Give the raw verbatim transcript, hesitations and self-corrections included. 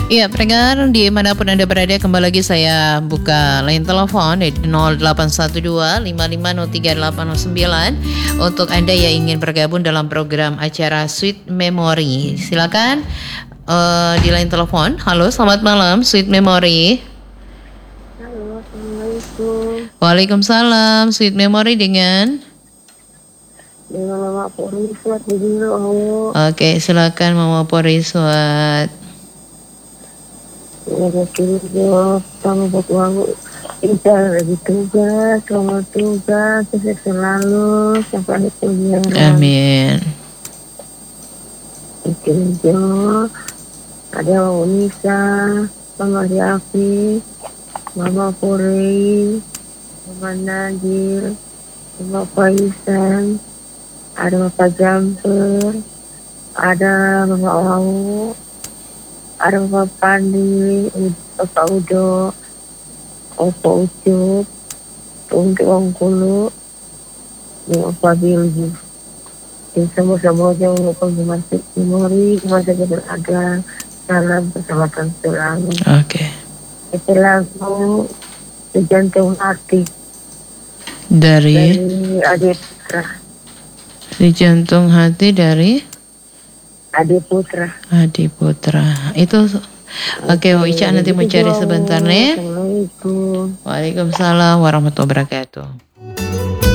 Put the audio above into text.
Iya, pendengar dimanapun Anda berada, kembali lagi saya buka line telepon di nol delapan satu dua lima lima nol tiga delapan nol sembilan untuk Anda yang ingin bergabung dalam program acara Sweet Memory. Silakan uh, di line telepon. Halo, selamat malam Sweet Memory. Halo, Assalamualaikum. Waalaikumsalam. Sweet Memory dengan Dengan Mama Poriswat di dulu. Oke, silakan Mama Poriswat. Ya, kerja sama buat uang. Kita lagi tugas, selamat tugas, sukses selalu sampai di tujuan. Amin. Kerja ada Unisa, Mama Yafi, Mama Pori, Mama Nadir, Mama Faisan, ada Bapak Jamper, ada Mama Awu, ada Bapak Pandi, Bapak Udo, Bapak Ucup, untuk Ongkulu, dan Bapak Bilgi. Dan semua-semua yang mengumpulkan masuk memori, masa berada dalam keselamatan selalu. Oke. Itu lagu Jantung Hati Dari, dari Ade Putra. di jantung hati dari Ade Putra. Adi Putra. Itu oke, okay, Ica nanti mau cari sebentar nih. Assalamualaikum. Waalaikumsalam warahmatullahi wabarakatuh.